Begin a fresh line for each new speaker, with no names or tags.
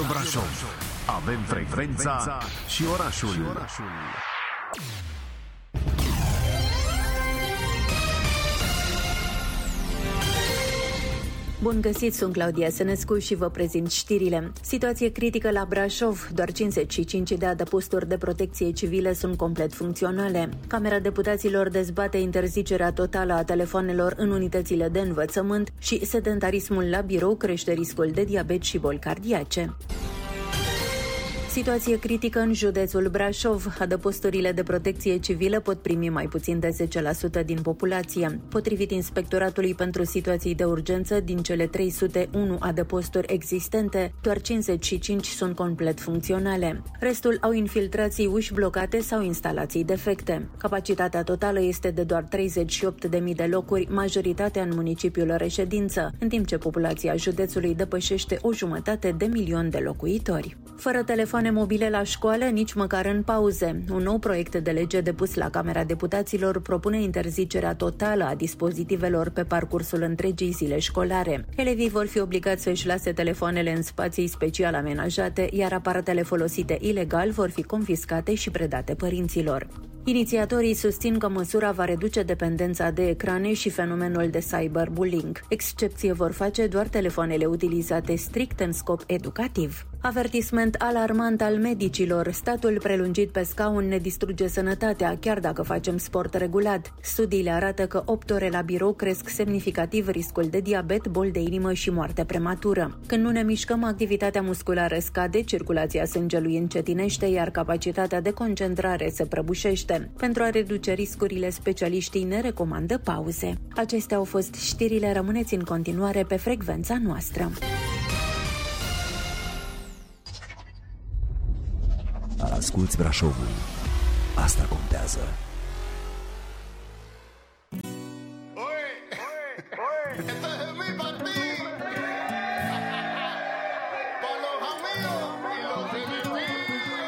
Brașov. Avem frecvența și orașul.
Bun găsit, sunt Claudia Sănescu și vă prezint știrile. Situație critică la Brașov. Doar 55 de adăposturi de protecție civilă sunt complet funcționale. Camera Deputaților dezbate interzicerea totală a telefoanelor în unitățile de învățământ și sedentarismul la birou crește riscul de diabet și boli cardiace. Situație critică în județul Brașov. Adăposturile de protecție civilă pot primi mai puțin de 10% din populație. Potrivit Inspectoratului pentru Situații de Urgență, din cele 301 adăposturi existente, doar 55 sunt complet funcționale. Restul au infiltrații, uși blocate sau instalații defecte. Capacitatea totală este de doar 38.000 de locuri, majoritatea în municipiul reședință, în timp ce populația județului depășește 1,5 milion de locuitori. Fără telefoane mobile la școală, nici măcar în pauze. Un nou proiect de lege depus la Camera Deputaților propune interzicerea totală a dispozitivelor pe parcursul întregii zile școlare. Elevii vor fi obligați să-și lase telefoanele în spații special amenajate, iar aparatele folosite ilegal vor fi confiscate și predate părinților. Inițiatorii susțin că măsura va reduce dependența de ecrane și fenomenul de cyberbullying. Excepție vor face doar telefoanele utilizate strict în scop educativ. Avertisment alarmant al medicilor. Statul prelungit pe scaun ne distruge sănătatea, chiar dacă facem sport regulat. Studiile arată că 8 ore la birou cresc semnificativ riscul de diabet, boli de inimă și moarte prematură. Când nu ne mișcăm, activitatea musculară scade, circulația sângelui încetinește, iar capacitatea de concentrare se prăbușește. Pentru a reduce riscurile, specialiștii ne recomandă pauze. Acestea au fost știrile, rămâneți în continuare pe frecvența noastră.
Asculți Brașovul. Asta contează.
Oye, oye, oye.